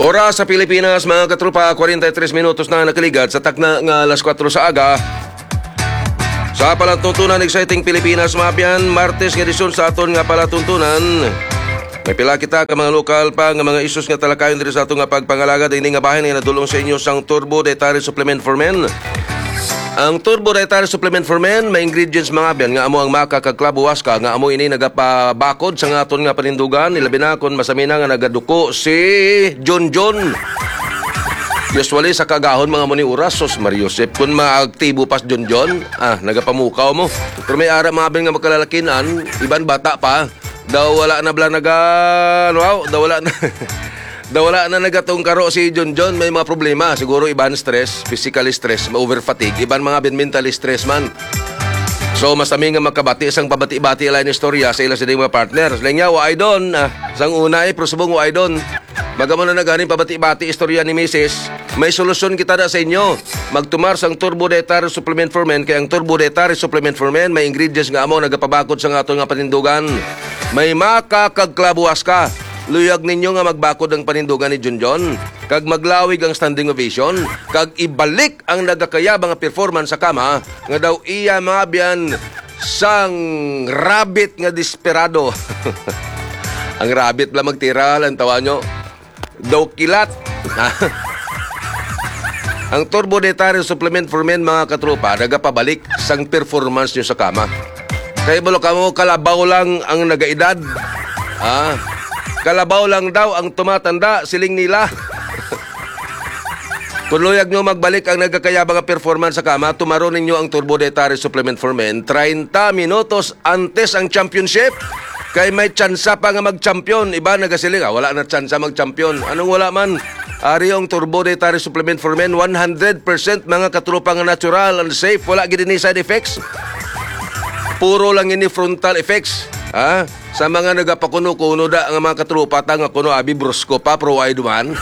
Oras sa Pilipinas, mga katropa, 43 minutos na nakaligat sa takna nga alas 4 sa aga. Sa palatuntunan, exciting Pilipinas, mabiyan, Martes nga edisyon sa aton nga palatuntunan. May pila kita ka mga lokal pa nga mga isus nga talakayon diri sa aton nga pagpangalaga dinhi nga bahin nga nadulong sa inyo sang Turbo Dietary Supplement for Men. Ang Turbo Dietary Supplement for Men, may ingredients mga biyan nga amo ang makakagklabuwas ka nga amo ini nagapabakod sa nga aton nga panindugan, ilabi na kon masamina nga nagaduko si John. Usually sa kagahon mga muni oras, sos Mariosep, kung maaktibo pas John, nagapamukaw mo. Pero may ara mga biyan nga magkalalakinan, iban bata pa, daw wala na bala daw wala na nagatong karo si John. May mga problema. Siguro iban stress, physically stress, over fatigue. Iban mga mentally stress man. So, masami nga magkabati isang pabati-bati alay ni istorya sa ilang sining mga partners. Lang niya, waay doon. Sang una prosubong waay doon. Magamo na nagaling pabati-bati istorya ni Mrs. May solusyon kita na sa inyo. Magtumar sang Turbo Dietary Supplement for Men. Kaya ang Turbo Dietary Supplement for Men, may ingredients nga amo nagapabakod sa nga ato nga panindugan. May makakagklabuwas ka. Luyag ninyo nga magbakod ang panindugan ni John. Kag maglawig ang standing ovation. Kag ibalik ang nagakayabang performance sa kama. Nga daw iya mga biyan sang rabbit nga desperado. Ang rabbit lang magtira lang tawa nyo. Daw kilat. Ang Turbo Dietary Supplement for Men mga katropa nagapabalik sang performance nyo sa kama. Kaya balo kamo kalabaw lang ang nagaedad. Kalabaw lang daw ang tumatanda, siling nila. Kung luyag nyo magbalik ang nagkakayabang performance sa kama, tumaro ninyo ang Turbo Dietary Supplement for Men 30 minutos antes ang championship. Kay may tsansa pa nga mag-champion. Iba nagasiling, wala na tsansa mag-champion. Anong wala man? Ari ang Turbo Dietary Supplement for Men, 100% mga katropa nga natural and safe. Wala gid ni side effects. Puro lang ini frontal effects. Sa mga nagapakuno-kuno da ang mga katrupa nga kuno abi brusko pa pro why duman.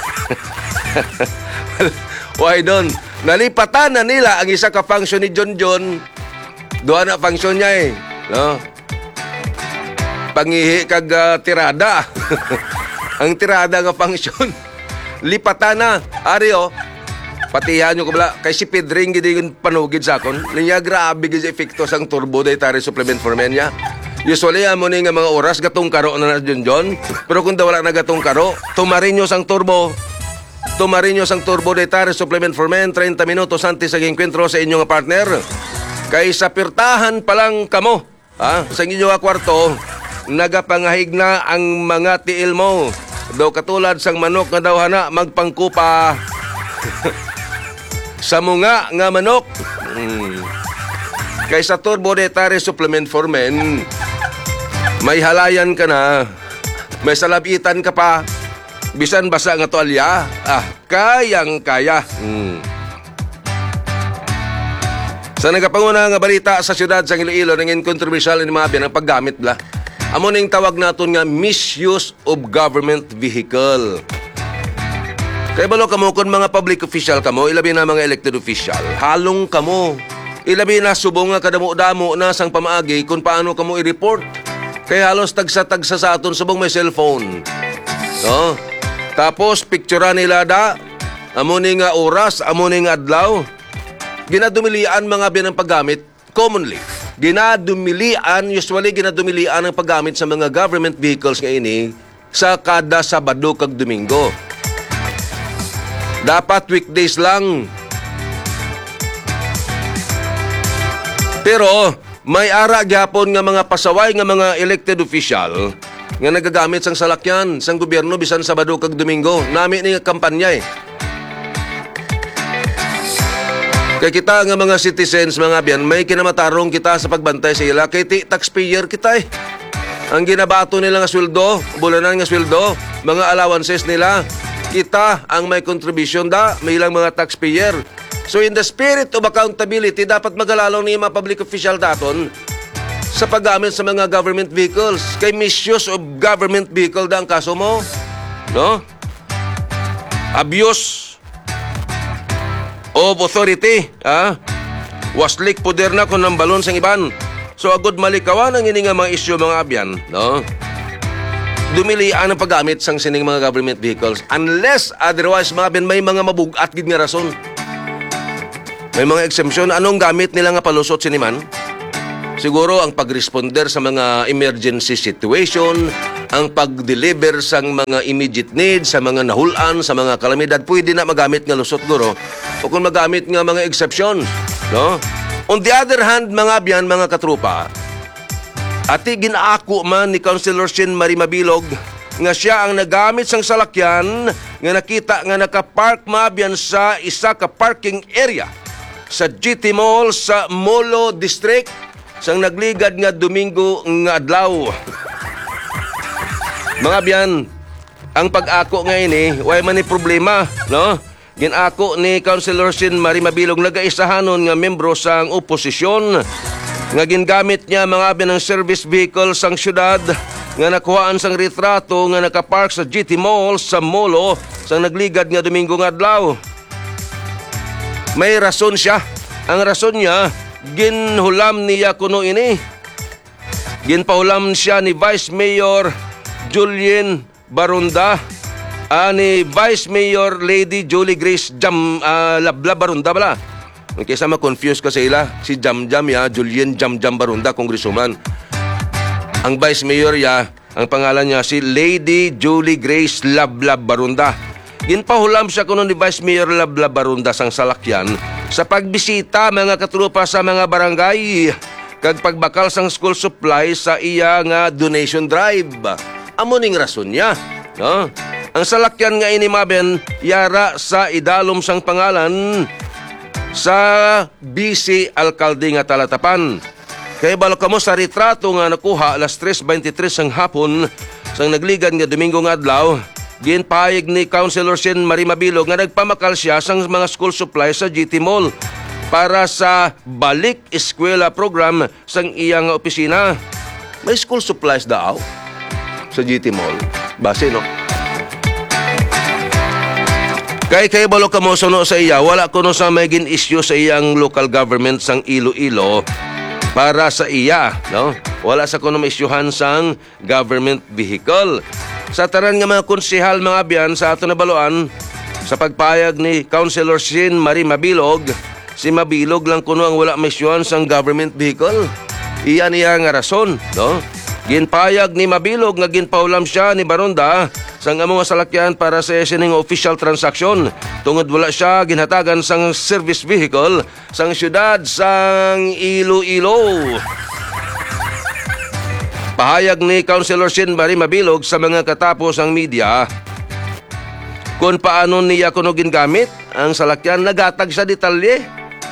Why don? Nalipatan na nila ang isa ka function ni John. Duha na function niya no? Pangihi kag tirada. Ang tirada nga function. Lipatan na. Ario, patihan nyo ko bala. Kay si Pedring gidi yung panugid sa akon. Linya grabe gid efekto sang Turbo Dietary Supplement for Men niya. Usually, amo ni nga mga oras, gatong karo na John. Pero kung wala na gatong karo, tumarin nyo sang turbo. Tumarin nyo sang Turbo Dietary Supplement for Men, 30 minutos antes sa enkwentro sa inyong partner. Kay sa pirtahan pa lang kamo, sa inyong kwarto, nagapangahig na ang mga tiil mo. Daw katulad sang manok nga daw hana, magpangkupa. Sa mga nga manok. Kay sa Turbo Dietary Supplement for Men, may halayan ka na, may salabitan ka pa, bisan basa nga tuwalya, kayang-kaya. Sa nagapanguna nga balita sa siyudad sa Iloilo, nangin kontrobersyal ni mga biyan ang paggamit bla. Amo ning tawag naton nga misuse of government vehicle. Kaya balo kamo kung mga public official kamo, ilabi na mga elected official, halong kamo. Ilabi na subong nga kadamo-damo na sang pamaagi kung paano kamo i-report. Kaya halos tagsa-tagsa sa aton subong may cellphone. No? Tapos picturean nila amo ni nga oras, amo ni nga adlaw. Ginadumilian mga biyan ang paggamit commonly. Usually ginadumilian ang paggamit sa mga government vehicles nga ini sa kada Sabado kag Domingo. Dapat weekdays lang. Pero may ara gyapon nga mga pasaway nga mga elected official nga nagagamit sang salakyan sang gobyerno bisan Sabado kag Domingo. Nami ni nga kampanya Kaya kita nga mga citizens mga biyan, may kinamatarong kita sa pagbantay sa ila. Kaya taxpayer kita Ang ginabato nila nga sweldo, bulanan nga sweldo, mga allowances nila, kita ang may contribution may ilang mga taxpayer. So in the spirit of accountability, dapat magalalong ni mga public official daton sa paggamit sa mga government vehicles. Kay misuse of government vehicle ang kaso mo. No? Abuse of authority. Waslik poder na kung ng balon sang iban. So agod malikawan ang ini nga mga isyu mga abyan. No? dumilian ang paggamit sang sining mga government vehicles unless otherwise mga ben may mga mabugat gid nga rason. May mga exemption. Anong gamit nila nga palusot siniman? Siguro ang pag-responder sa mga emergency situation, ang pag-deliver sa mga immediate needs, sa mga nahulan, sa mga kalamidad, pwede na magamit nga lusot guro. O kung magamit nga mga exception, no? On the other hand, mga biyan, mga katrupa, ati ginaako man ni Councilor Shin Marie Mabilog nga siya ang nagamit sang salakyan nga nakita nga nakapark mabyan sa isa ka parking area sa GT Mall sa Molo District sang nagligad nga Domingo nga adlaw. Mga biyan, ang pag-ako nga ini, way man ni problema, no? Ginako ni Councilor Shin Marie Mabilog nagaisahanon nga membro sang oposisyon nga gingamit niya mga biyan ng service vehicle sang syudad nga nakuhaan sang retrato nga nakapark sa GT Mall sa Molo sang nagligad nga Domingo nga adlaw. May rason siya. Ang rason niya, ginhulam niya kuno ini. Ginpahulam siya ni Vice Mayor Julien Barunda, ni Vice Mayor Lady Julie Grace Labla Barunda bala. Kaysa ma-confuse ka sa ila, si Jamjam ya, Julien Jamjam Barunda, Congresswoman. Ang Vice Mayor ya, ang pangalan niya si Lady Julie Grace Lablab Barunda. Ginpahulam siya kuno ni Vice Mayor Lablab Barunda sang salakyan sa pagbisita mga katrupa sa mga barangay kag pagbakal sang school supply sa iya nga donation drive. Amo ning rason niya, no? Ang salakyan nga ini maben yara sa idalom sang pangalan sa BC Alcalde nga Talatapan. Kaya balo kamo sa retrato nga nakuha alas 3:23 sang hapon sang nagligad nga Domingo nga adlaw, ginpahayag ni Councilor Shin Marie Mabilog nga nagpamakal siya sang mga school supply sa GT Mall para sa balik eskwela program sang iyang opisina. May school supplies daw sa GT Mall. Base, no? Kay balo ka mo suno sa iya, wala kuno sa may gin-issue sa iyang local government sang Iloilo para sa iya, no? Wala sa kuno ma-issuehan sang government vehicle. Sa tanan nga mga konsehal mga biyan sa ato na baluan, sa pagpayag ni Councilor Shin Marie Mabilog, si Mabilog lang kuno ang wala ma-issuehan sang government vehicle. Iyan iya nga rason, no? Ginpayag ni Mabilog nga ginpaulam siya ni Barunda sang among salakyan para sa sining official transaction tungod wala siya ginhatagan sang service vehicle sang syudad sang Iloilo. Pahayag ni Councilor Shin Marie Mabilog sa mga katapos ang media kung paano niya kuno gingamit ang salakyan, nagatag sa detalye.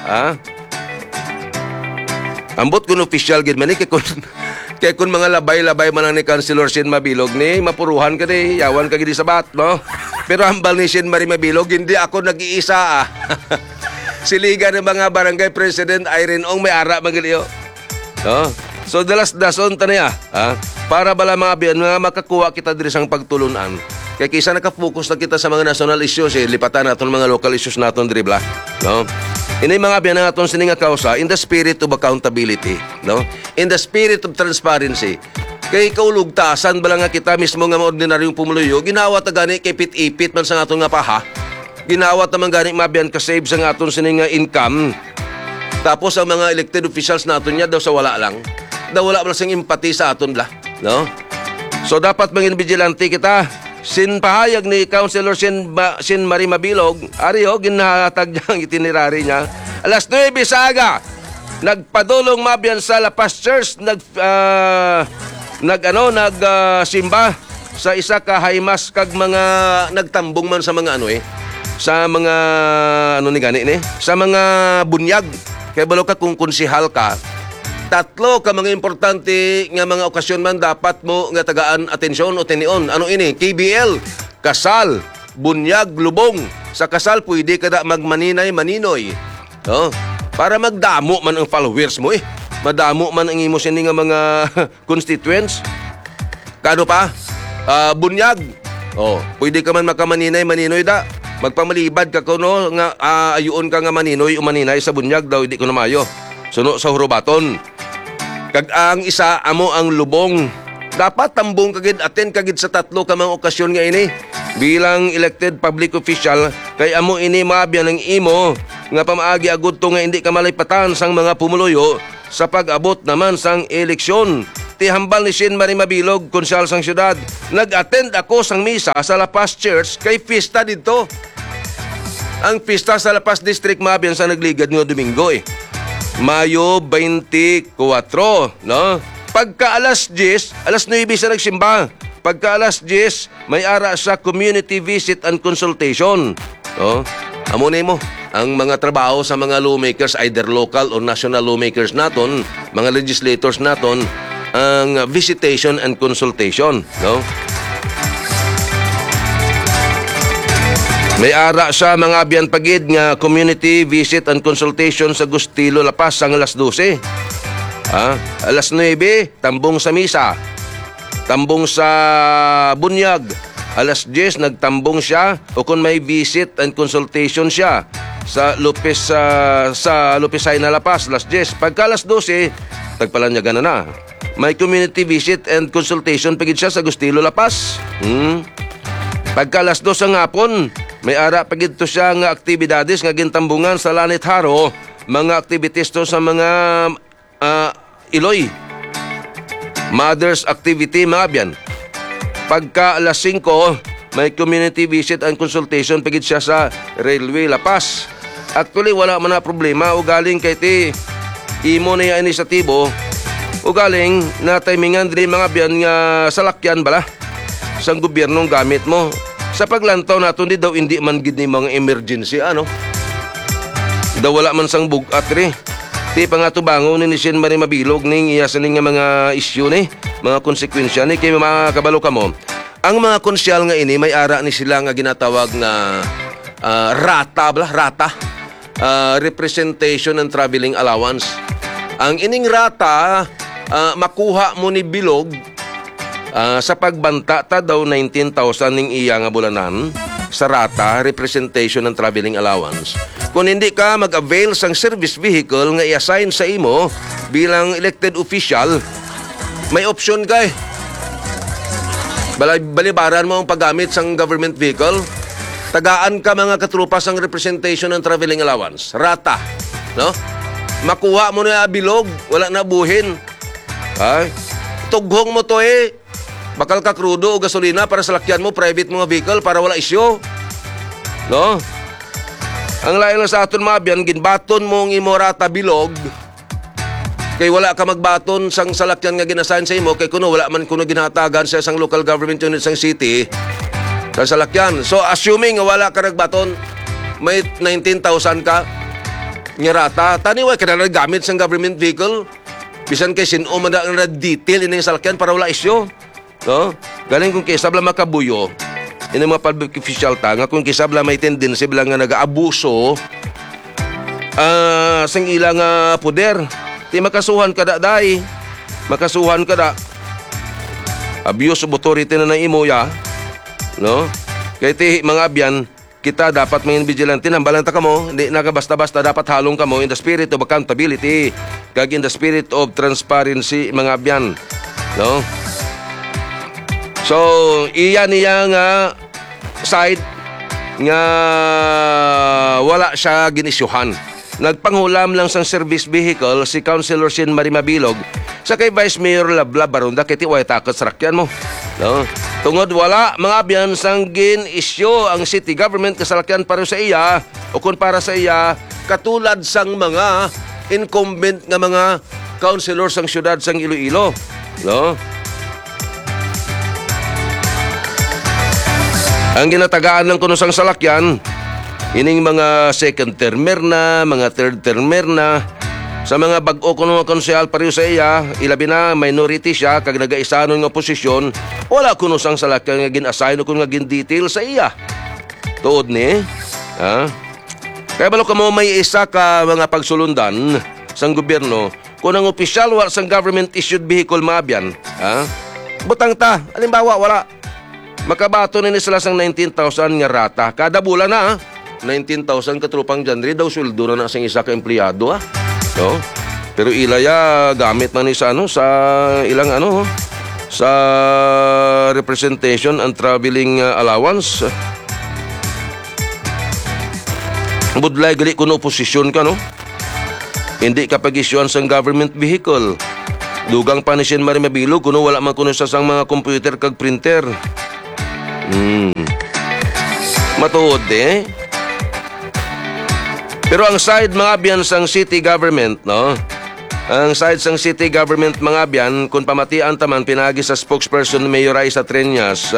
Ambot kun official gid man kay kun mga labay-labay man ni Councilor Shin Mabilog ni mapuruhan ka di, yawan ka gid sa bat, no? Pero hambal ni Shin Marie Mabilog, hindi ako nag-iisa. Siliga ng mga barangay president Irene Ong may ara magiliyo. No? So dalas-dason ta niya, para bala mga biyan nga makakuha kita diri sang pagtulunan. Kaya kisa naka-focus na kita sa mga national issues, lipatan naton mga local issues naton diri bla, no? Ini mga biyan naton sining nga kausa in the spirit of accountability, no? In the spirit of transparency. Kay kaulugtasan bala nga kita mismo nga ordinaryong pumuluyo, ginawa ta gani kay pit-ipit man sa aton nga paha. Ginawa ta man gani mabiyan ka save sa aton sining nga income. Tapos ang mga elected officials naton nya daw sa wala lang. Daw wala man sang empathy sa aton bla, no? So dapat mangin vigilante kita. Sinpahayag ni Councilor Shin Marie Mabilog, ariyo ginahatag niyang itinerary niya. Alas 9 saga, nagpadulong mabiyan sa La Paz Church, simba sa isa ka haymas kag mga nagtambong man sa mga sa mga sa mga bunyag. Kaya balo ka kung konsihal ka, tatlo ka mga importante nga mga okasyon man dapat mo nga tagaan atensyon o tinion. Ano ini? KBL, kasal, bunyag, lubong. Sa kasal pwede ka da magmaninay maninoy. No? Para magdamo man ang followers mo Madamo man ang imo sini nga mga constituents. Kano pa? Bunyag. Pwede ka man makamaninay maninoy da. Magpamalibad ka kuno nga ayuon ka nga maninoy o maninay sa bunyag daw hindi ko na mayo. Suno sa hurubaton. Kag ang isa amo ang lubong, Dapat tambong kagid, attend kagid sa tatlo ka mga okasyon nga ini. Bilang elected public official, kay amo ini maabyan ng imo nga pamaagi agud to nga hindi ka malaypatan sang mga pumuluyo sa pag-abot naman sang eleksyon. Tihambal ni Shin Marie Mabilog, konsyal sang syudad. Nag-attend ako sang misa sa La Paz Church kay pista dito. Ang pista sa La Paz District maabyan sa nagligad nga Domingo Mayo 24, no? Pagka alas 10, alas 9 sa nagsimba. Pagka alas 10, may ara sa community visit and consultation. No? Amo nimo ang mga trabaho sa mga lawmakers, either local or national lawmakers naton, mga legislators naton, ang visitation and consultation, no? May ara sa mga abyan pagid nga community visit and consultation sa Gustilo La Paz ang alas 12. Alas 9, tambong sa misa. Tambong sa bunyag. Alas 10, nagtambong siya o kung may visit and consultation siya sa Lopez Haina La Paz, alas 10. Pagka alas 12, tagpalanyagan na. May community visit and consultation pagid siya sa Gustilo La Paz. Pagka alas 2 ang hapon, may ara pagid to siya nga aktibidades nga gintambungan sa Lanit Haro, mga activities to sa mga Iloy. Mother's activity maabyan. Pagka alas 5, may community visit and consultation pagid siya sa Railway La Paz. Actually, wala man na problema o galing kay ti imo na inisatibo o galing na timingan din mga biyan nga salakyan bala sang gobyernong gamit mo. Sa paglantaw nato di daw hindi man gid ni mga emergency daw wala man sang bugat ri. Ti pangatubangon ni Shin Marie Mabilog ning iya sa ning mga issue ni, mga konsekwensya ni kay mga kabalo kamo. Ang mga konsyal nga ini may ara ni sila nga ginatawag na rata, representation and traveling allowance. Ang ining rata makuha mo ni Bilog sa pagbanta ta daw 19,000 ning iya nga bulanan sa rata, representation and traveling allowance. Kung hindi ka mag-avail sang service vehicle nga i-assign sa imo bilang elected official, may option kay balibaran mo ang paggamit sang government vehicle. Tagaan ka mga katrupa sang representation and traveling allowance, rata, no? Makuha mo na Bilog, wala na buhin. Ay, tughong mo to bakal ka krudo o gasolina para sa lakyan mo, private mga vehicle para wala isyo, no? Ang lain lang sa aton mabyan, ginbaton mo ang imo rata Bilog, kay wala ka magbaton sang salakyan nga ginasign sa imo, kay kuno wala man kuno ginhatagan sa isang local government unit sang city sa salakyan. So assuming nga wala ka nagbaton, may 19,000 ka nga rata, taniway ka na gamit sang government vehicle, bisan kay sino man na detail ining salakyan para wala isyo, no? Galing kung kisabla makabuyo ini mga public official ta nga kung kisabla may tendency bilang nga nag-aabuso sang ilang poder, ti makasuhan ka da day, makasuhan ka da abuse of authority na imo ya, no? Kaya ti mga abyan kita dapat maging vigilante ng balanta ka mo, hindi nakabasta-basta, dapat halong ka mo in the spirit of accountability kag in the spirit of transparency mga abyan, no? So, iyan niya nga side nga wala siya ginisyuhan. Nagpanghulam lang sang service vehicle si Councilor Shin Marie Mabilog sa kay Vice Mayor Labla Barunda kay tiway takot sa rakyan mo, no? Tungod wala mga abyan sang gin-isyo ang city government kasalakyan para sa iya o kung para sa iya katulad sang mga incumbent nga mga councilor sang syudad sang Iloilo, no? Ang ginatagaan ng kuno sang salakyan, ining mga second termer na, mga third termer na, sa mga bag-o kuno konsehal pareho sa iya, ilabi na minority siya, kag nagaisanon nga posisyon, wala kuno sang salakyan nga gin-assign o kuno nga gin-detail sa iya. Tuod ni, kaya balo ka mo may isa ka mga pagsulundan sang gobyerno, kung ang opisyal wala sang government-issued vehicle maabyan, butang ta, halimbawa wala. Makabato na sila sang 19,000 nga rata. Kada bulan na, 19,000 katrupang janri daw sweldo na sang isa ka empleyado, no? Pero ilaya gamit man ni sa sa ilang sa representation and traveling allowance. Budlay gali kuno posisyon ka, no? Hindi ka pag-isyuan sang government vehicle. Dugang pa ni Sien Marie Mabilog kuno wala man kuno sa sang mga computer kag printer. Matuod Pero ang side mga biyan sang city government, no? Ang side sang city government mga biyan, kung pamatian taman pinagi sa spokesperson ni Mayor Raisa Triñas,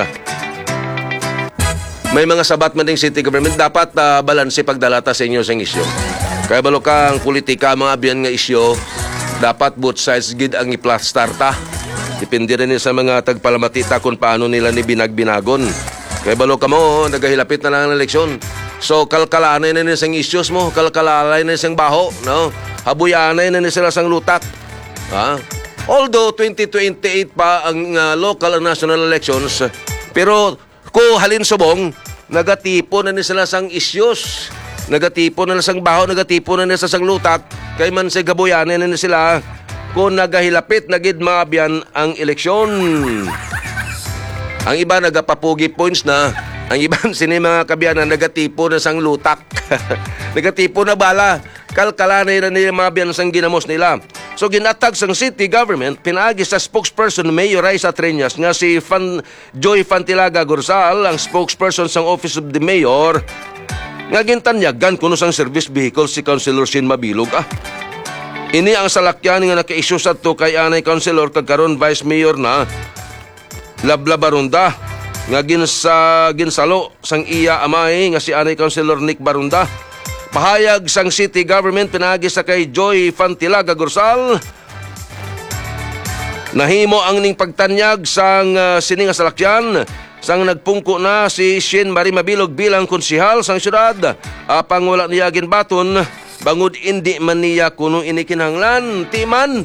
may mga sabat man ding city government, dapat balanse pagdalata sa inyo sang isyo. Kaya balo ka ang politika mga biyan nga isyo, dapat both sides gid ang iplastar ta. Depende rin sa mga tagpalamatita kung paano nila ni binagbinagon. Kaya balo ka mo, nagahilapit na lang ang eleksyon. So kalkalanay na nisang issues mo, kalkalalay na nisang baho, no? Habuyanay na nisang sang lutak. Although 2028 pa ang local and national elections, pero ko halin subong, nagatipo na nisang sang issues. Nagatipo na nisang baho, nagatipo na nisang sang lutak, kay man sa gabuyanay na sila kung nagahilapit na gid mga biyan ang eleksyon. Ang iba nagapapugi points na, ang ibang sini mga kabiyanan nagatipo na sang lutak. Nagatipo na bala. Kalkalanay na nila mga biyan sang ginamos nila. So ginatag sang city government, pinagi sa spokesperson Mayor Raisa Triñas nga si Joy Fantilaga Gorsal, ang spokesperson sang Office of the Mayor, nga gintanyagan kuno sang service vehicle si Councilor Sien Mabilog. Ini ang salakyan nga naka-issue sa to kay anay Councilor kagkaron Vice Mayor na Labla Barunda nga ginsalo sang iya amay nga si anay Councilor Nick Barunda. Pahayag sang city government pinagi sa kay Joy Fantilaga Gorsal, nahimo ang ning pagtanyag sang sining salakyan sang nagpungko na si Sien Marie Mabilog bilang konsihal sang syudad. Apang wala niya ginbaton bangod indi man niya kuno inikinahanglan timan.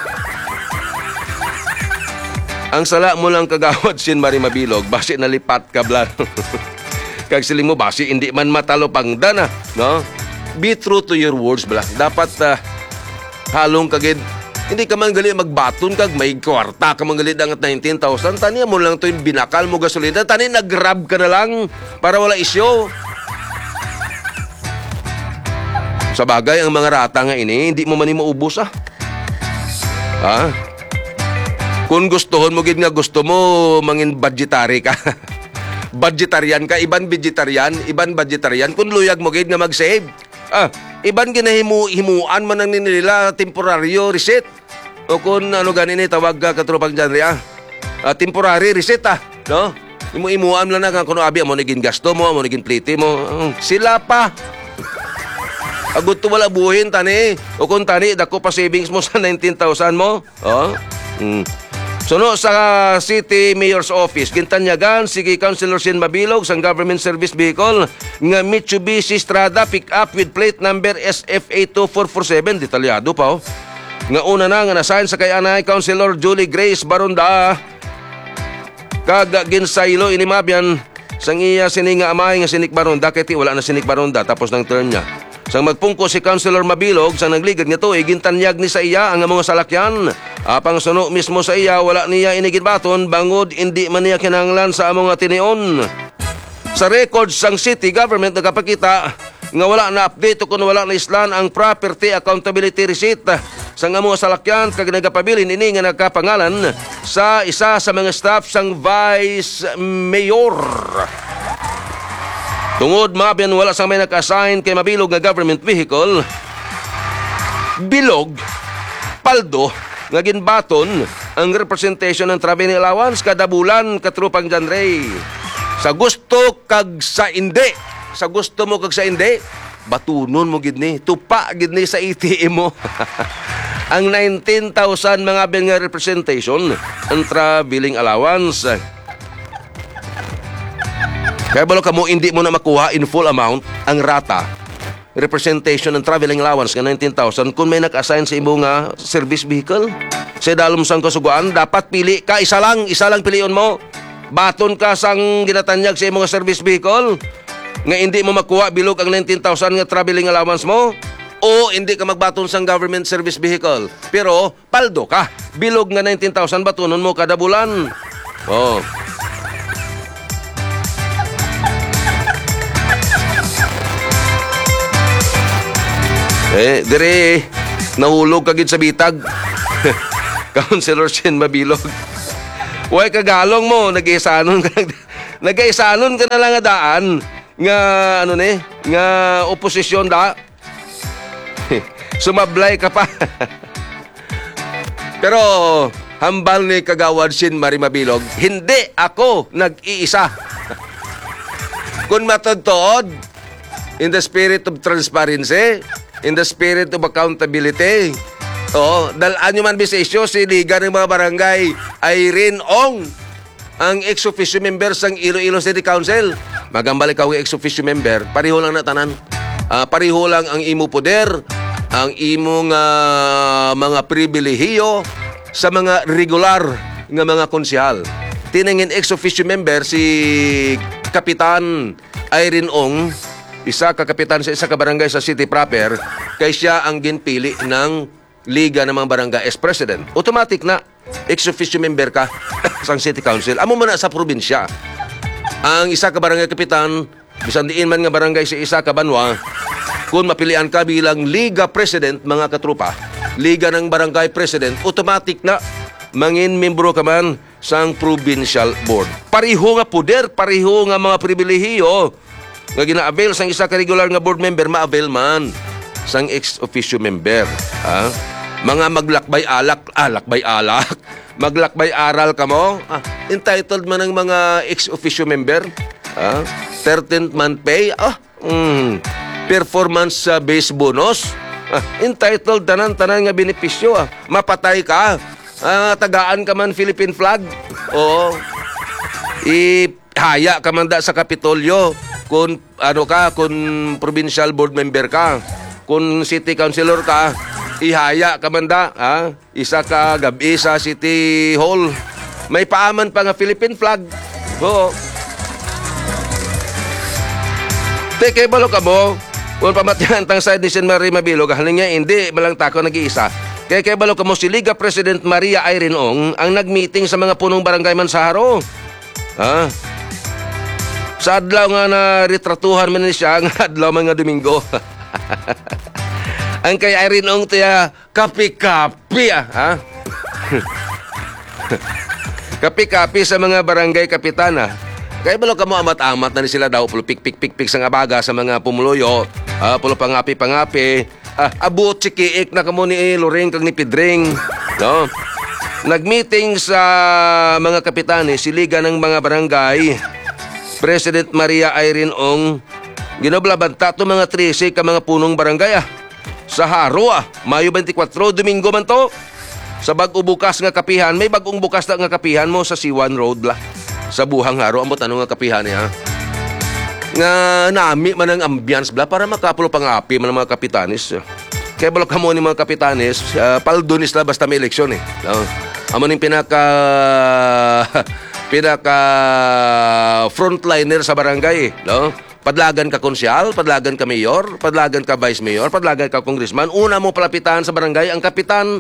Ang sala mo lang kagawad Sien Marie Mabilog, basi nalipat ka blan. Kag siling mo basi hindi man matalo pangdana, no? Be true to your words bala. Dapat halong kagid. Hindi ka man gali magbaton kag may kwarta ka man gali dangat 19,000. Tani mo lang to yung binakal mo gasolina. Tani nag-grab ka na lang para wala isyo. Sa bagay ang mga rata nga ini, hindi mo man maubos Kung gustuhon mo gid nga gusto mo mangin budgetary ka. Budgetarian ka, iban vegetarian, iban budgetarian. Kung luyag mo gid nga mag-save. Iban ginahimuan man ang nila temporaryo reset. O kung ano ganin tawag ka katropang genre temporary reset no? Imuan lang na kung abi mo naging gasto mo naging plite mo. Sila pa. Agot to wala buhin tani. O kung tani dako pa savings mo sa 19,000 mo. So no, sa City Mayor's Office, gintanyagan si Councilor Sien Mabilog sang government service vehicle nga Mitsubishi Strada pick-up with plate number SFA2447. Detalyado pa Nga una na nga nasign sa kay anay Councilor Julie Grace Barunda. Kag ginsaylo inimabyan sang iya sininga amay nga si Nick Barunda kay wala na si Nick Barunda tapos ng turn niya. Sang magpungko si Councilor Mabilog sang nagligad nga to gintanyag ni sa iya ang mga salakyan. Apang suno mismo sa iya wala niya inigidbaton bangod hindi man niya kinahanglan sa among tinion. Sa records sang city government nagapakita nga wala na update o kung wala na islan ang property accountability receipt sang among salakyan kag nagapabilin ini nga nagkapangalan sa isa sa mga staff sang Vice Mayor. Tungod mabyan wala sang may nag-assign kay Mabilog nga government vehicle, bilog, paldo, nga ginbaton ang representation ng travel allowance kada bulan katrupang genre. Sa gusto kag sa indi. Sa gusto mo kag sa indi, batunon mo gid ni, tupa gid ni sa ATM mo. Ang 19,000 mga nga representation ang traveling allowance. Kaya balo ka mo hindi mo na makuha in full amount ang rata representation ng traveling allowance nga 19,000 kung may nag-assign sa imo nga service vehicle. Sa dalom sang kasuguan, dapat pili ka isa lang pilion mo. Baton ka sang ginatanyag sa imo nga service vehicle nga hindi mo makuha bilog ang 19,000 nga traveling allowance mo O hindi ka magbaton sang government service vehicle. Pero paldo ka. Bilog nga 19,000 batunon mo kada bulan. Oh. Dire, nahulog kagid sa bitag. Councilor Shin Mabilog. Huwag kagalong mo, nag-iisanon ka na lang nga daan. Nga, nga oposisyon da. Sumablay ka pa. Pero, hambal ni Kagawad Shin Marie Mabilog, hindi ako nag-iisa. Kung matutod, in the spirit of transparency, in the spirit of accountability, dalaan nyo man bisesyo si Liga ng mga Barangay Irene Ong, ang ex-officio member sang Iloilo City Council. Magambalik ako ex-officio member, pareho lang na tanan. Pareho lang ang imo poder, ang imong mga pribilehiyo sa mga regular nga mga konsyal. Tiningin ex-officio member si Kapitan Irene Ong, isa ka kapitan sa isa ka barangay sa city proper, kay siya ang ginpili ng Liga ng mga Barangay as president. Automatic na ex-officio member ka sa city council. Amo man na sa probinsya. Ang isa ka barangay kapitan, bisan diin man nga barangay sa isa ka banwa, kung mapilian ka bilang Liga President, mga katrupa, Liga ng Barangay President, automatic na mangin membro ka man sang provincial board. Pariho nga poder, pariho nga mga pribilehiyo nga gina-avail sang isa ka regular nga board member, ma-avail man sang ex-officio member. Mga maglakbay alak, maglakbay aral ka mo, entitled man ang mga ex-officio member. 13th month pay, performance base bonus, entitled tanan nga benepisyo. Mapatay ka, tagaan ka man Philippine flag, ihaya ka man da sa Kapitolyo kung kung provincial board member ka, kung city councilor ka, ihaya ka man da, isa ka gabi sa City Hall, may paaman pa nga Philippine flag. Kay balo ka mo, kung pamatihan tang side ni Shin Marie Mabilog, halin niya, hindi malang tako nag-iisa. Kay balo ka mo, si Liga President Maria Irene Ong ang nag-meeting sa mga punong barangay man sa Haro. Sa adlaw nga na retratuhan man siya, nga adlaw man nga Domingo. Ang kay Irene Ong tiya, kapi-kapi kapi-kapi sa mga barangay kapitana. Kaya balo ka mo amat-amat na ni sila daw, pulo pik-pik-pik-pik sa abaga sa mga pumuluyo, pulo pangapi-pangapi, abot sikiik na kamo ni Loring kag ni Pedring. No? Nag-meeting sa mga kapitanes si Liga ng mga Barangay President Maria Irene Ong, ginoblabanta to mga 13 ka mga punong barangay sa Haro Mayo 24, Domingo man to. Sa bag-o bukas nga kapihan, may bag-ong bukas na nga kapihan mo sa C1 Road sa Buhang Haro. Ambot ano nga kapihan niya? Nga nami man ang ambience para makapulo pangapi man ang mga kapitanes. Kaya balok ka mo ni mga kapitanes, paldonis la basta may eleksyon Amo ning pinaka frontliner sa barangay Padlagan ka konsyal, padlagan ka mayor, padlagan ka vice mayor, padlagan ka congressman. Una mo palapitan sa barangay ang kapitan.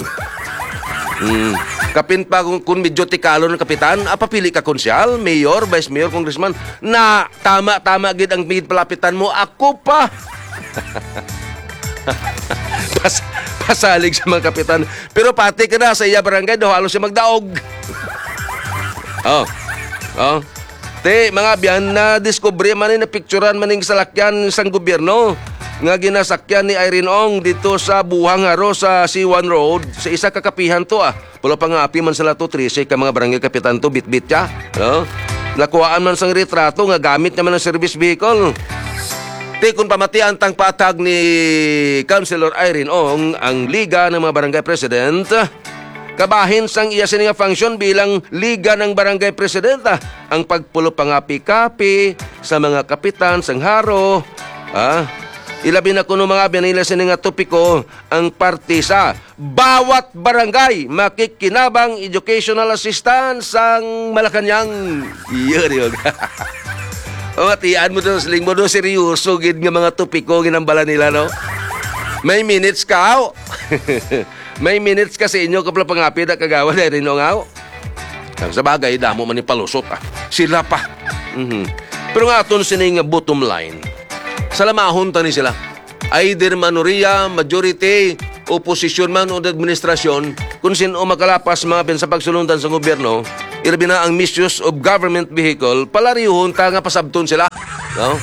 Kapin pa kung medyo tikalo ng kapitan, papili ka konsyal, mayor, vice mayor, congressman. Na tama gid ang bid palapitan mo, ako pa. Pasalig sa mga kapitan. Pero pati ka na sa iya barangay, halos siya magdaog. Mga biyan na discovery man na picturean maning salakyan sang gobyerno nga ginasakyan ni Irene Ong dito sa Buhang Haro sa C1 Road sa isa kakapihan to Pulo pa nga api man sila to 13 ka mga barangay kapitan to bit-bit siya. Nakuhaan man sang retrato nga gamit naman ng service vehicle. Kung pamatian tang patag ni Councilor Irene Ong ang Liga ng mga Barangay President, kabahin sang iya sininga function bilang Liga ng Barangay President ang pagpulo pangapi-kapi sa mga kapitan sang Haro. Ilabi na kuno mga binila sininga topiko ang parte sa bawat barangay makikinabang educational assistance sang Malacanang. Iyo. Matian mo doon, sling mo doon, seryoso, gid nga mga topiko ginambala nila, no? May minutes ka, aw. May minutes ka sa inyo kapla pangapid at kagawad ay rin ngaw. Sa bagay, damo man ni palusot Sila pa. Pero nga aton sining bottom line. Salamahon tani sila. Either manoriya, majority, oposisyon man o administrasyon, kung sino makalapas mga sa pagsulundan sa gobyerno, ilabi na ang misuse of government vehicle, palarihon ta nga pasabton sila. No?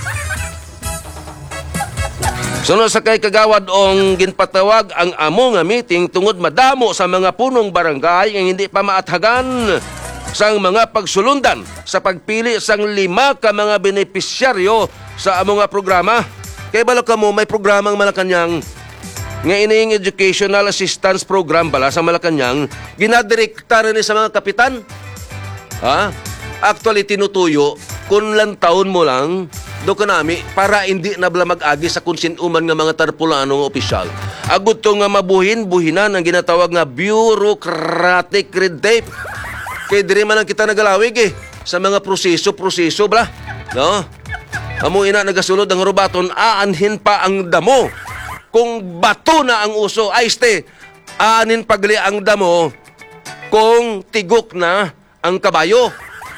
Sunod sa kay kagawad ong ginpatawag ang amo nga meeting tungod madamo sa mga punong barangay ang hindi pa maathagan sang mga pagsulundan sa pagpili sang 5 ka mga benepisyaryo sa amo nga programa. Kay balo ka mo may programang Malacañang nga ining educational assistance program bala sa Malacañang ginadirekta ni sa mga kapitan. Actually tinutuyo kung lang taon mo lang do kanami para hindi na bala mag-agi sa kunsinuman nga mga tarpulanong opisyal. Agud to nga mabuhin-buhinan ang ginatawag nga bureaucratic red tape. Kay diri man lang kita nagalawig sa mga proseso bala. No? Amo ina nagasulod ang rubaton aanhin pa ang damo. Kung bato na ang uso, ay aanin pagli ang damo kung tigok na ang kabayo.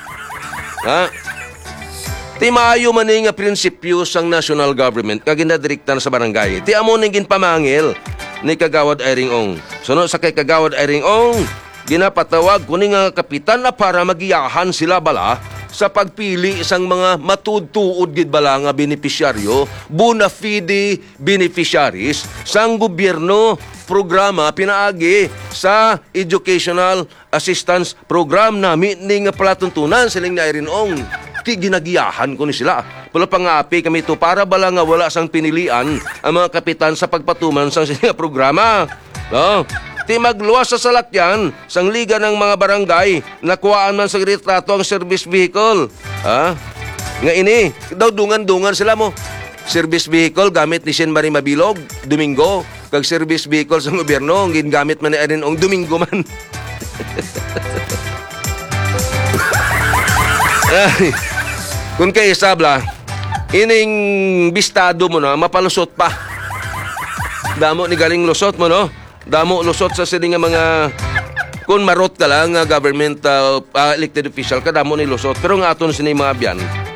Ti maayo man nga prinsipyo sang national government kag ginadirektan sa barangay. Ti amo ning ginpamangil ni Kagawad Iring Ong. Sunod sa kay Kagawad Iring Ong, ginapatawag kuning nga kapitan na para magiyahan sila bala sa pagpili sang mga matud-tuod gid bala nga benepisyaryo, bona fide beneficiaries sang gobyerno programa pinaagi sa educational assistance program nami ning palatuntunan siling na Iring Ong. Ti ginagiyahan ko ni sila. Pala pangapi kami to para bala nga wala sang pinilian ang mga kapitan sa pagpatuman sang sining programa. No? Ti magluwas sa salakyan sang liga ng mga barangay nakuhaan man sa retrato ang service vehicle. Nga ini, daw dungan-dungan sila mo. Service vehicle gamit ni Sen Marie Mabilog, Domingo. Kag service vehicle sa gobyerno, ang gingamit man ni Iring Ong, Domingo man. Kung kay isabla, ining bistado mo na, mapalusot pa. Damo ni galing lusot mo, no? Damo lusot sa sining mga kung marot ka lang government elected official ka damo ni lusot pero nga aton sining mga biyan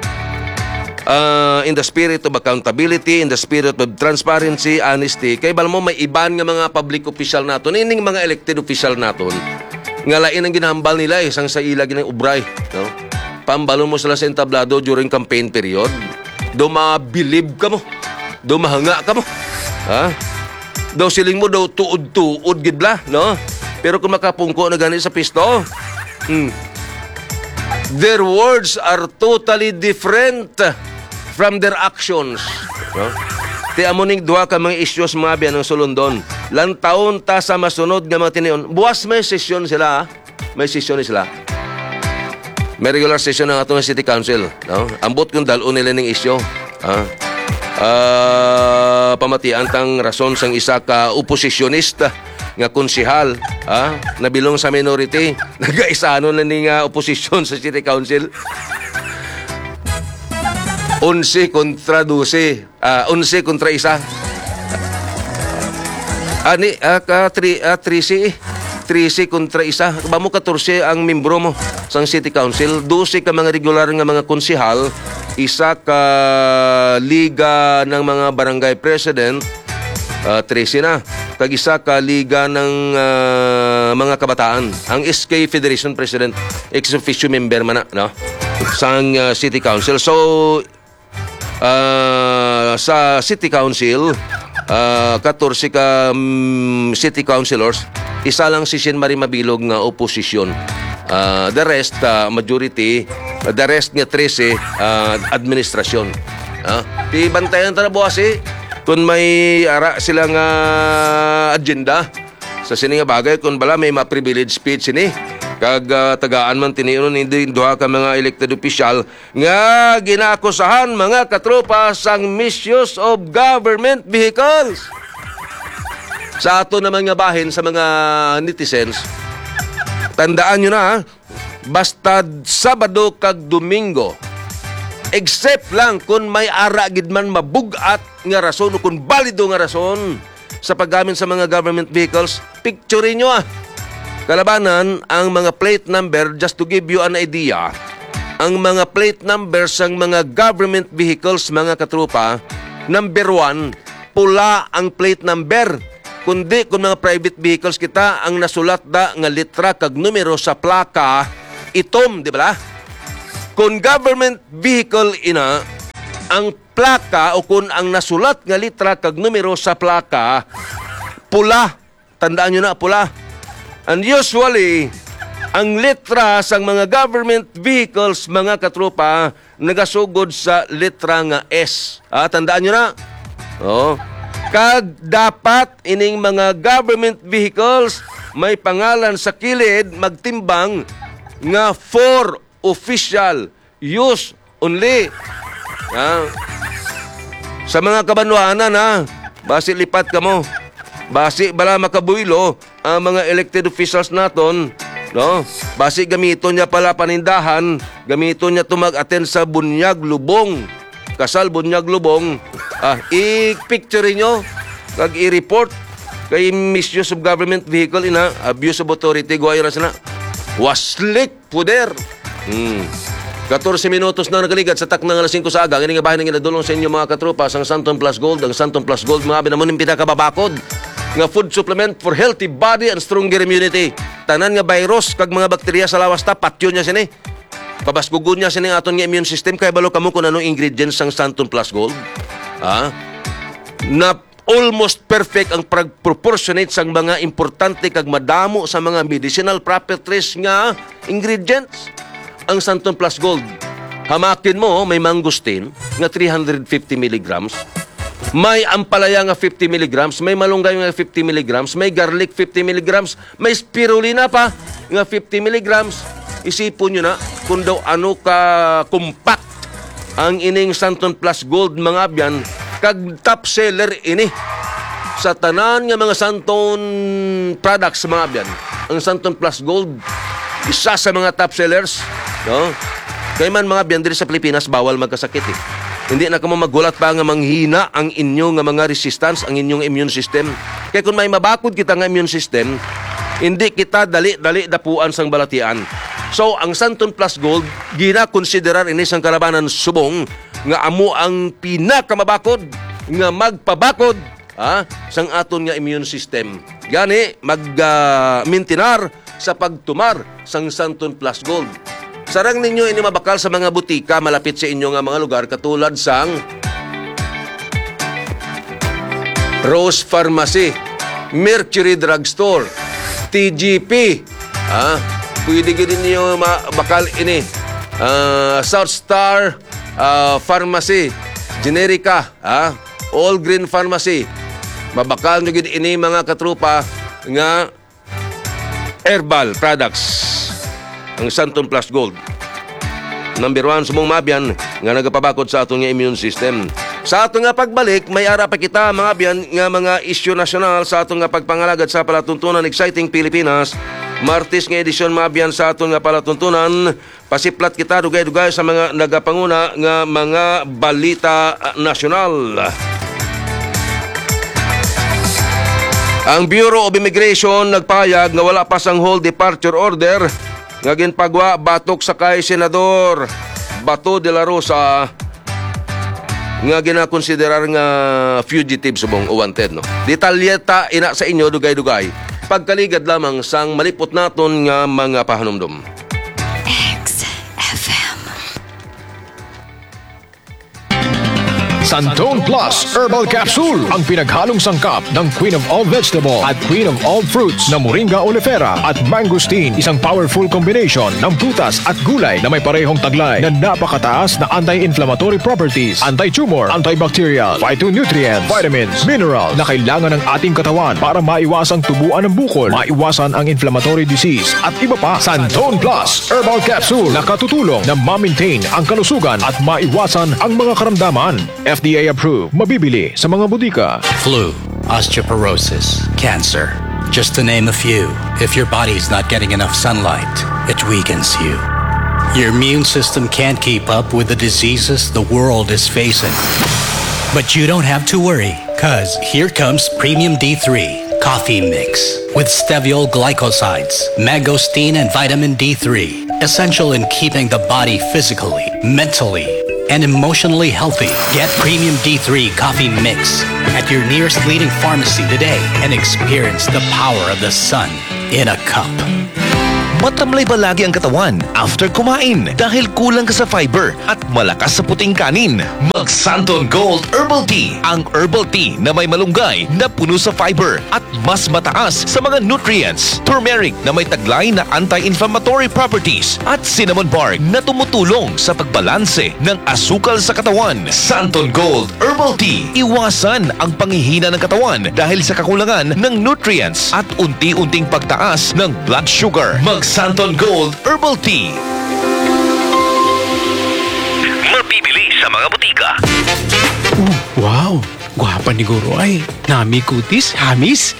in the spirit of accountability, in the spirit of transparency, honesty kay bala mo may iban nga mga public official naton ining mga elected official naton nga lain ang ginahambal nila isang sa ila ginang ubray, no? Pambalo mo sila sa entablado during campaign period do mabilib ka mo do mahanga ka mo daw siling mo daw tuod-tuod gidla, no? Pero kung makapungko na gani sa pisto, their words are totally different from their actions, no? Ti amo ning duha ka mga issues mga biyan ng sulundon. Lantaon ta sa masunod nga mga tinion. Buwas may session sila, may session sila. May regular session ng atong City Council, no? Ambot kung dalon nila ning issue, pamatian tang rason sang isa ka oposisyonista nga konsehal nabilong sa minority nagaisano na ning oposisyon sa City Council 11 kontra 12 11 kontra 1 ani ka 13 kontra 1 ba mo 14 ang membro mo sang City Council 12 ka mga regular nga mga konsehal isa ka liga ng mga barangay president 13 na kag isa ka liga ng mga kabataan ang SK Federation President ex officio member man no sang City Council so sa City Council 14 ka City Councilors isa lang si Sen Marie Mabilog nga oposisyon the rest majority the rest nga 13 administrasyon. Di bantayan ta na buwas kung may ara silang agenda sa sini nga bagay kung bala may ma-privilege speech ini kag tagaan man tiniunon hindi duha ka mga elected official nga ginakusahan mga katropa sang misuse of government vehicles. Sa ato naman nga bahin sa mga netizens tandaan nyo na basta Sabado kag Domingo except lang kung may ara gid man mabugat nga rason o kung balido nga rason sa paggamit sa mga government vehicles, picturein nyo Kalabanan, ang mga plate number, just to give you an idea, ang mga plate numbers ng mga government vehicles, mga katrupa, number 1, pula ang plate number. Kundi kung mga private vehicles kita, ang nasulat da nga litra kag numero sa plaka, itom, di ba? Kung government vehicle ina, ang plaka o kung ang nasulat nga litra kag numero sa plaka, pula. Tandaan nyo na, pula. And usually, ang litra sa mga government vehicles, mga katrupa, nagasugod sa litra nga S. Tandaan nyo na? Kag dapat ining mga government vehicles may pangalan sa kilid magtimbang nga for official use only. Sa mga kabanwanan basi lipat ka mo. Basi bala makabuilo ang mga elected officials naton, no? Basi gamito niya pala panindahan, gamito niya tumag-attend sa bunyag lubong. Kasal bunyag lubong. I-picture nyo, kag i-report kay misuse of government vehicle ina, abuse of authority, guayra sana. Waslik, puder. 14 minutos na nakaligad sa tak ng alas 5 sa aga. Ini nga bahay ng inadulong sa inyo mga katropa sa Santon Plus Gold. Ang Santon Plus Gold, mga binamunin pinakababakod nga food supplement for healthy body and stronger immunity. Tanan nga virus kag mga bakterya sa lawas ta, patyo niya sini. Pabasgugon niya sini aton nga immune system. Kaya balo kamo kung anong ingredients ng Santon Plus Gold. Na almost perfect ang proportionate sang mga importante kag madamo sa mga medicinal properties nga ingredients. Ang Santon Plus Gold, hamakin mo, may mangosteen nga 350 milligrams, may ampalaya nga 50 milligrams, may malunggay nga 50 milligrams, may garlic 50 milligrams, may spirulina pa nga 50 milligrams. Isipon nyo na kung daw ano ka compact ang ining Santon Plus Gold, mga abyan, kag top seller ini sa tanan nga mga Santon products, mga abyan. Ang Santon Plus Gold, isa sa mga top sellers, no? Kaya man mga abyan, diri sa Pilipinas, bawal magkasakit Hindi na kamo magulat pa nga manghina ang inyong mga resistance, ang inyong immune system. Kaya kung may mabakod kita nga immune system, hindi kita dali dapuan sang balatian. So, ang Santon Plus Gold, gina-konsiderar ini sang kalabanan subong nga amo ang pinakamabakod nga magpabakod sang aton nga immune system. Gani, mag-mintinar sa pagtumar sang Santon Plus Gold. Sarang ninyo ini mabakal sa mga butika malapit sa inyo nga mga lugar katulad sang Rose Pharmacy, Mercury Drugstore, TGP. Pwede din niyo mabakal ini South Star Pharmacy, Generica, All Green Pharmacy. Mabakal nyo gid ini mga katrupa nga herbal products. Ang Santon Plus Gold, number 1 sumong mabyan nga nagapabakod sa atong immune system. Sa atong nga pagbalik, may ara pa kita mga abyan nga mga issue nasyonal sa atong nga pagpangalagad sa palatuntunan Exciting Pilipinas. Martes nga edisyon mabyan sa atong nga palatuntunan. Pasiplat kita dugay-dugay sa mga nagapanguna nga mga balita nasyonal. Ang Bureau of Immigration nagpayag nga wala pa sang hold departure order nga ginpagwa batok sa kay Senador Bato de la Rosa nga ginakonsiderar nga fugitive subong wanted, no? Detalyeta ina sa inyo dugay-dugay pagkaligad lamang sang malipot naton nga mga pahanumdum. Santon Plus Herbal Capsule, ang pinaghalong sangkap ng Queen of All Vegetable at Queen of All Fruits na Moringa oleifera at mangosteen, isang powerful combination ng prutas at gulay na may parehong taglay na napakataas na anti-inflammatory properties, anti-tumor, antibacterial, phytonutrients, vitamins, mineral na kailangan ng ating katawan para maiwasang tubuan ng bukol, maiwasan ang inflammatory disease at iba pa. Santon Plus Herbal Capsule na katutulong na ma-maintain ang kalusugan at maiwasan ang mga karamdaman. FDA approved. Mabibili sa mga butika. Flu, osteoporosis, cancer. Just to name a few. If your body's not getting enough sunlight, it weakens you. Your immune system can't keep up with the diseases the world is facing. But you don't have to worry, cause here comes Premium D3 Coffee Mix with steviol glycosides, mangosteen, and vitamin D3. Essential in keeping the body physically, mentally, and emotionally healthy. Get Premium D3 Coffee Mix at your nearest leading pharmacy today and experience the power of the sun in a cup. Matamlay ba lagi ang katawan after kumain dahil kulang ka sa fiber at malakas sa puting kanin? Mag Santon Gold Herbal Tea, ang herbal tea na may malunggay na puno sa fiber at mas mataas sa mga nutrients. Turmeric na may taglay na anti-inflammatory properties at cinnamon bark na tumutulong sa pagbalanse ng asukal sa katawan. Santon Gold Herbal Tea, iwasan ang panghihina ng katawan dahil sa kakulangan ng nutrients at unti-unting pagtaas ng blood sugar. Mag Santon Gold Herbal Tea. Mabibili sa mga butika. Wow! Gwapa ni Guro ay. Nami kutis, hamis.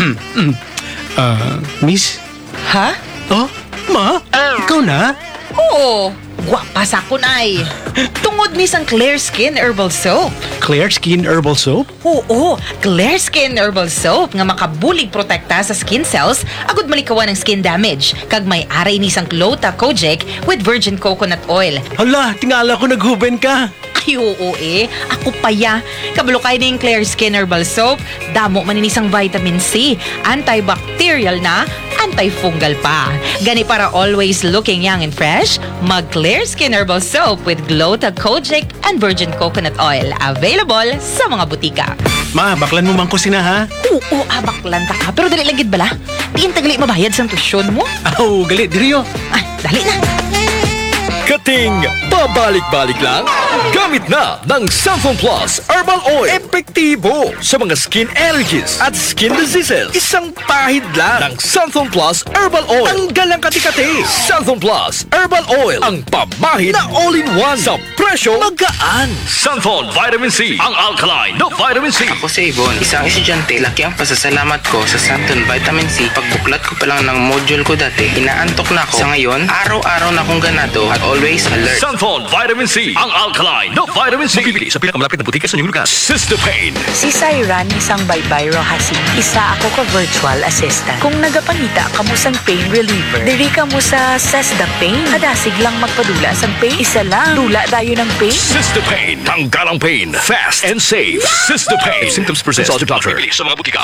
Miss? Ha? Oh, ma? Ikaw na? Oo, gwapa sa kunay. Tungod ni sang Clear Skin Herbal Soap. Clear Skin Herbal Soap? Oo, Clear Skin Herbal Soap nga makabulig protekta sa skin cells agud malikawan ng skin damage. Kag may aray ni sang Clota Kojic with virgin coconut oil. Hala, tingala ko naghuben ka. Ay, oo ako paya. Kabalo kay ning Clear Skin Herbal Soap, damo man ni sang vitamin C, antibacterial na, antifungal pa. Gani para always looking young and fresh, mag Clear Skin Herbal Soap with Glota Kojic and virgin coconut oil. Available sa mga butika. Ma, baklan mo man ko sina ha? Oo, abaklan ta ka. Pero dali lagid bala. Tiin tagali mabayad sa tuition mo. Aw, gali, diriyo. Ah, dali na. Kating babalik-balik lang? Gamit na ng Santon Plus Herbal Oil. Epektibo sa mga skin allergies at skin diseases. Isang pahid lang ng Santon Plus Herbal Oil. Tanggal ang kati-kati. Santon Plus Herbal Oil. Ang pamahid na all-in-one sa presyo magaan. Santon Vitamin C. Ang alkaline na vitamin C. Ako si Ibon, isang estudyante. Laki ang pasasalamat ko sa Santon Vitamin C. Pagbuklat ko pa lang ng module ko dati, inaantok na ako. Sa ngayon, araw-araw na akong ganado at always alert. Santon Vitamin C. Ang alkaline na vitamin C. Bibili sa pinakamalapit na butika sa inyong lugar. Sistopain. Si Syran isang baybay Rohasi. Isa ako ka virtual assistant. Kung nagapangita ka mo sang pain reliever, diri ka mo sa Sesda Pain. Hadasig lang magpadula sang pain. Isa lang. Dula dayo ng pain. Sistopain. Tanggal ang pain. Fast and safe. Sistopain. If symptoms persist, consult your doctor. Bibili sa mga butika.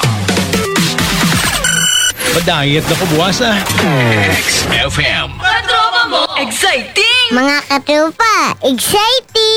Madayat na ko buwas ah. XFM. Exciting! Mga katropa, exciting!